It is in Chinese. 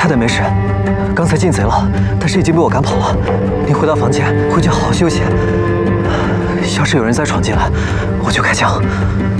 太太没事，刚才进贼了，但是已经被我赶跑了。您回到房间，回去好好休息。要是有人再闯进来，我就开枪。